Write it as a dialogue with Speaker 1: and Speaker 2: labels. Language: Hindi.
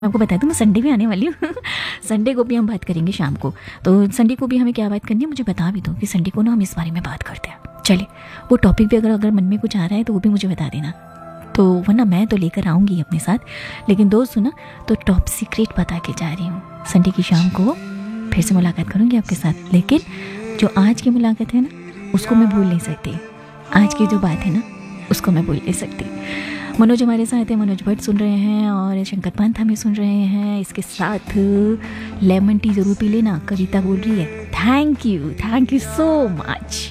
Speaker 1: आपको बता दूँ मैं संडे भी आने वाली हूँ संडे को भी हम बात करेंगे शाम को। तो संडे को भी हमें क्या बात करनी है मुझे बता भी दो कि संडे को ना हम इस बारे में बात करते हैं। चलिए वो टॉपिक भी अगर मन में कुछ आ रहा है तो वो भी मुझे बता देना, तो वरना मैं तो लेकर आऊँगी अपने साथ, लेकिन दोस्त सुना तो टॉप सीक्रेट बता के जा रही हूँ। संडे की शाम को फिर से मुलाकात करूँगी आपके साथ, लेकिन जो आज की मुलाकात है ना उसको मैं भूल नहीं सकती। आज की जो बात है ना उसको मैं भूल नहीं सकती। मनोज हमारे साथ है, मनोज भट्ट सुन रहे हैं और शंकर पंत हमें सुन रहे हैं। इसके साथ लेमन टी ज़रूर पी लेना, कविता बोल रही है थैंक यू सो मच।